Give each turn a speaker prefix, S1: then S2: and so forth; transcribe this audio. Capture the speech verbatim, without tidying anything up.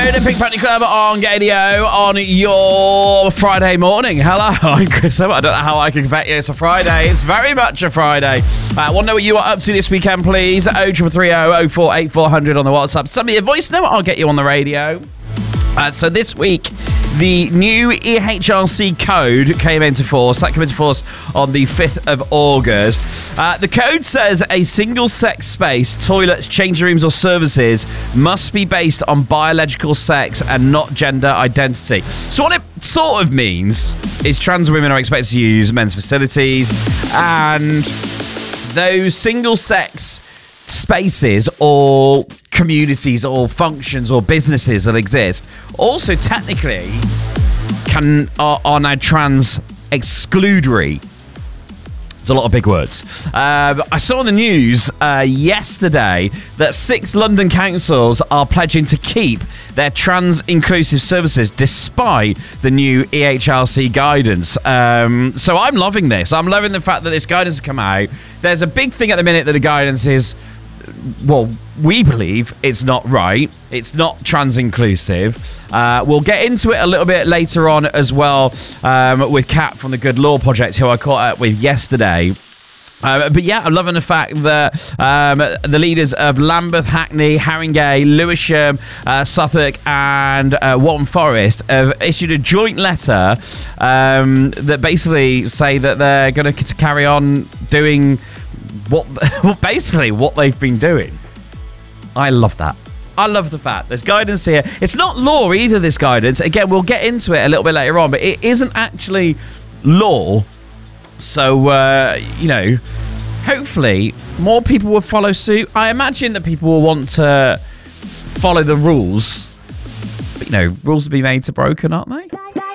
S1: The Pink Pantry Club on Gadio on your Friday morning. Hello, I'm Chris. I don't know how I can convey you. It's a Friday. It's very much a Friday. I uh, want to know what you are up to this weekend, please. oh three three oh, oh four eight four hundred on the WhatsApp. Send me a voice note. I'll get you on the radio. Uh, so this week, the new E H R C code came into force. That came into force on the fifth of August. Uh, the code says a single-sex space, toilets, changing rooms or services must be based on biological sex and not gender identity. So what it sort of means is trans women are expected to use men's facilities, and those single-sex spaces or communities or functions or businesses that exist also technically can are, are now trans excludery. It's a lot of big words. Uh, I saw in the news uh, yesterday that six London councils are pledging to keep their trans inclusive services despite the new E H R C guidance. Um, so I'm loving this. I'm loving the fact that this guidance has come out. There's a big thing at the minute that the guidance is, well, we believe it's not right. It's not trans inclusive. Uh, we'll get into it a little bit later on as well um, with Kat from the Good Law Project, who I caught up with yesterday. Uh, but yeah, I'm loving the fact that um, the leaders of Lambeth, Hackney, Haringey, Lewisham, uh, Suffolk and uh, Waltham Forest have issued a joint letter um, that basically say that they're going to carry on doing what, well, basically what they've been doing. I love that. I love the fact there's guidance here. It's not law either, this guidance. Again, we'll get into it a little bit later on, but it isn't actually law. So, uh, you know, hopefully more people will follow suit. I imagine that people will want to follow the rules. But, you know, rules will be made to broken, aren't they?